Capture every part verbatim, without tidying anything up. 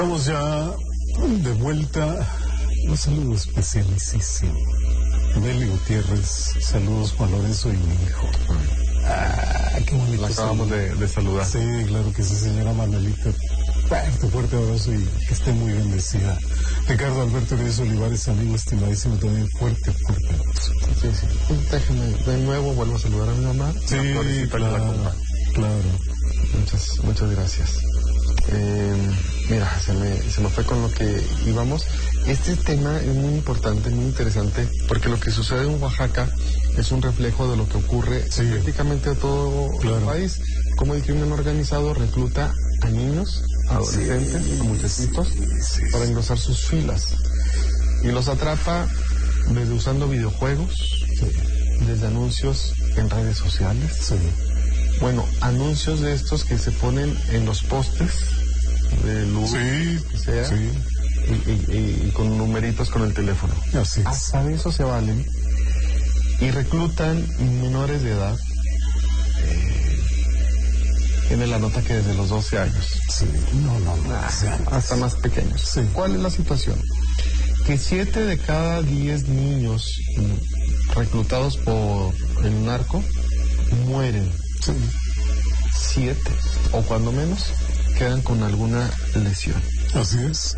Estamos ya de vuelta. Un saludo especialísimo. Nelly Gutiérrez, saludos Juan Lorenzo y mi hijo. Ah, qué bonito. La acabamos de, de saludar. Sí, claro que sí, señora Manuelita. Fuerte, fuerte abrazo y que esté muy bendecida. Ricardo Alberto Reyes Olivares, amigo estimadísimo, también fuerte, fuerte abrazo. Sí, sí. Déjeme, de nuevo vuelvo a saludar a mi mamá. Sí, claro, claro. Muchas, muchas gracias. Eh, mira, se me, se me fue con lo que íbamos. Este tema es muy importante, muy interesante, porque lo que sucede en Oaxaca es un reflejo de lo que ocurre sí. prácticamente a todo claro. el país. Como el crimen organizado recluta a niños, a adolescentes, sí, a muchachitos, sí, sí, para engrosar sus filas. Y los atrapa desde usando videojuegos, sí. desde anuncios en redes sociales. Sí. Bueno, anuncios de estos que se ponen en los postes de luz, sí, que sea, sí. y, y, y con numeritos con el teléfono. Así es. Hasta de eso se valen y reclutan menores de edad. Eh, tiene la nota que desde los doce años. Sí, no, no, no. Ah, hasta más pequeños. Sí. ¿Cuál es la situación? Que siete de cada diez niños reclutados por el narco mueren. Sí. Siete, o cuando menos, quedan con alguna lesión. Así es.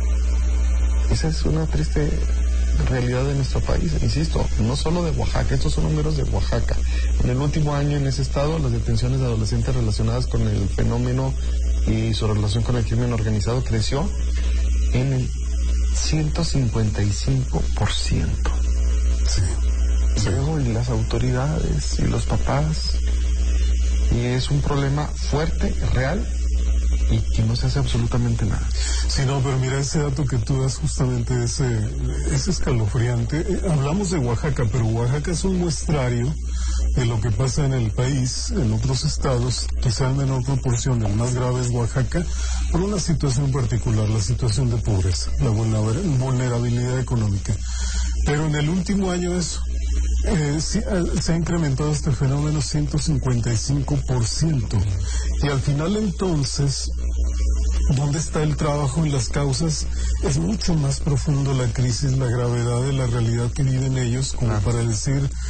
Esa es una triste realidad de nuestro país, insisto, no solo de Oaxaca, estos son números de Oaxaca. En el último año en ese estado, las detenciones de adolescentes relacionadas con el fenómeno y su relación con el crimen organizado creció en el ciento cincuenta y cinco por ciento. Sí. Sí. Luego, y las autoridades y los papás, y es un problema fuerte, real, y que no se hace absolutamente nada. Sí, no, pero mira, ese dato que tú das justamente es, es escalofriante. Eh, hablamos de Oaxaca, pero Oaxaca es un muestrario de lo que pasa en el país, en otros estados, quizá en menor proporción. El más grave es Oaxaca, por una situación particular, la situación de pobreza, la vulnerabilidad económica. Pero en el último año eso, eh, sí, se ha incrementado este fenómeno ciento cincuenta y cinco por ciento. Y al final entonces, ¿dónde está el trabajo y las causas? Es mucho más profundo la crisis, la gravedad de la realidad que viven ellos, como para decir